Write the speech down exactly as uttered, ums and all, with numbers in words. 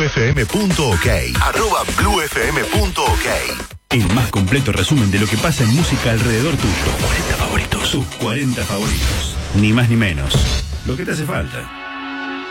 bluefm.ok. Arroba bluefm.ok. El más completo resumen de lo que pasa en música alrededor tuyo. cuarenta favoritos. Sus cuarenta favoritos. Ni más ni menos. Lo que te hace falta.